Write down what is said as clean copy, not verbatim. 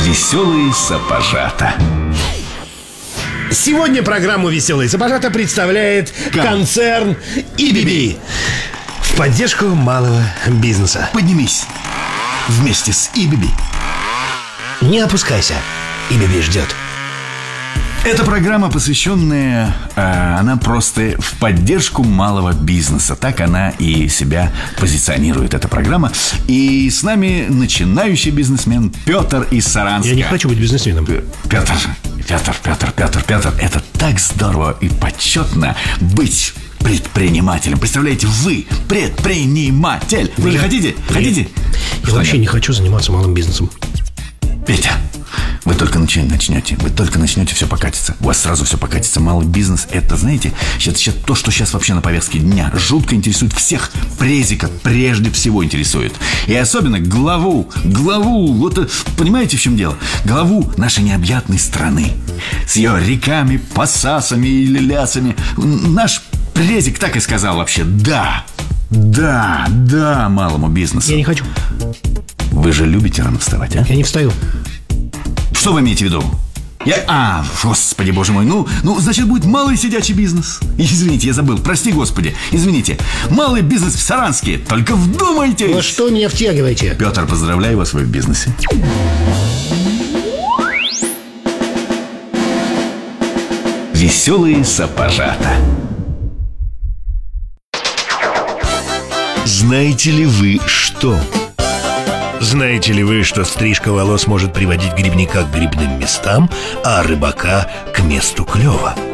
Веселые сапожата. Сегодня программу «Веселые сапожата» представляет концерн ИБИБИ в поддержку малого бизнеса. Поднимись вместе с ИБИБИ. Не опускайся, ИБИБИ ждет. Эта программа, посвященная, она просто в поддержку малого бизнеса. Так она и себя позиционирует, эта программа. И с нами начинающий бизнесмен Петр из Саранска. Я не хочу быть бизнесменом. Петр, это так здорово и почетно быть предпринимателем. Представляете, вы предприниматель. Вы же хотите? Хотите? Я вообще не хочу заниматься малым бизнесом. Петя, вы только начнете, все покатится. У вас сразу все покатится. Малый бизнес, это, знаете, сейчас то, что сейчас вообще на повестке дня, жутко интересует всех. Презика прежде всего интересует. И особенно главу, вот понимаете, в чем дело? Главу нашей необъятной страны с ее реками, пассасами и лясами. Наш презик так и сказал вообще: да, малому бизнесу. Я не хочу. Вы же любите рано вставать, а? Я не встаю. Что вы имеете в виду? Господи, боже мой. Ну, значит, будет малый сидячий бизнес. Извините, я забыл, прости, господи. Извините, малый бизнес в Саранске. Только вдумайтесь. Вы что меня втягиваете? Петр, поздравляю вас, вы в бизнесе. Веселые сапожата. Знаете ли вы что? Знаете ли вы, что стрижка волос может приводить грибника к грибным местам, а рыбака к месту клёва?